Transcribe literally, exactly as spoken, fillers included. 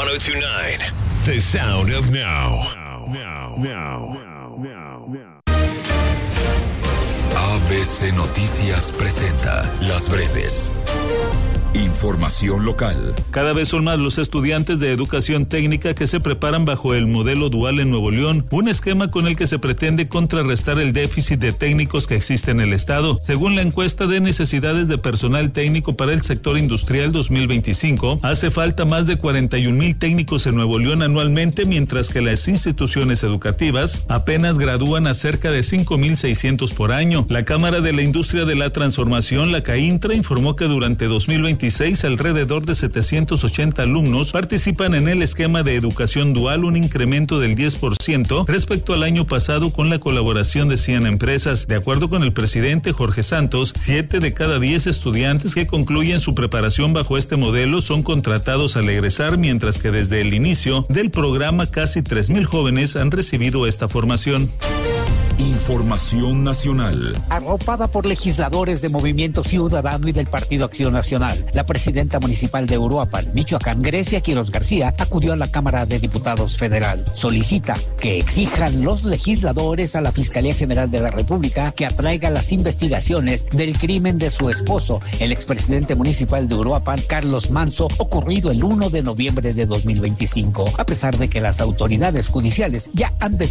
oh two point nine, the sound of now. Now, now, now, now. A B C Noticias presenta Las Breves. Información local. Cada vez son más los estudiantes de educación técnica que se preparan bajo el modelo dual en Nuevo León, un esquema con el que se pretende contrarrestar el déficit de técnicos que existe en el estado. Según la encuesta de necesidades de personal técnico para el sector industrial dos mil veinticinco, hace falta más de cuarenta y un mil técnicos en Nuevo León anualmente, mientras que las instituciones educativas apenas gradúan a cerca de cinco mil seiscientos por año. La Cámara de la Industria de la Transformación, la CAINTRA, informó que durante dos mil veintiséis alrededor de setecientos ochenta alumnos participan en el esquema de educación dual, un incremento del diez por ciento respecto al año pasado con la colaboración de cien empresas. De acuerdo con el presidente Jorge Santos, siete de cada diez estudiantes que concluyen su preparación bajo este modelo son contratados al egresar, mientras que desde el inicio del programa casi tres mil jóvenes han recibido esta formación. Información nacional. Arropada por legisladores de Movimiento Ciudadano y del Partido Acción Nacional, la presidenta municipal de Uruapan, Michoacán, Grecia Quiroz García, acudió a la Cámara de Diputados Federal. Solicita que exijan los legisladores a la Fiscalía General de la República que atraiga las investigaciones del crimen de su esposo, el expresidente municipal de Uruapan, Carlos Manso, ocurrido el primero de noviembre de dos mil veinticinco, a pesar de que las autoridades judiciales ya han